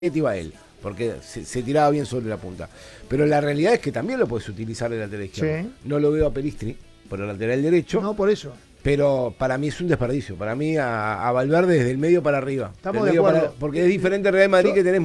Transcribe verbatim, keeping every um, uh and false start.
iba él, porque se, se tiraba bien sobre la punta. Pero la realidad es que también lo puedes utilizar de lateral izquierdo. Sí. No lo veo a Pelistri por el lateral derecho. No, por eso. Pero para mí es un desperdicio. Para mí a, a Valverde desde el medio para arriba. Estamos Del de medio acuerdo. para, porque es diferente Real Madrid Yo, que tenés